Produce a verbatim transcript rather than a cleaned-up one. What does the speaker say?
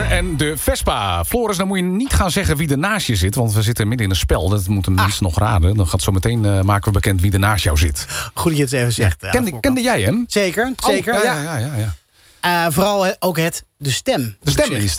Winter en de Vespa. Floris, dan moet je niet gaan zeggen wie er naast je zit. Want we zitten midden in een spel. Dat moeten mensen ah. nog raden. Dan gaat zo meteen uh, maken we bekend wie er naast jou zit. Goed dat je het even zegt. Ja. Kende, kende jij hem? Zeker, zeker. Oh, ja, ja, ja, ja, ja. Uh, vooral ook het, de stem. De stem is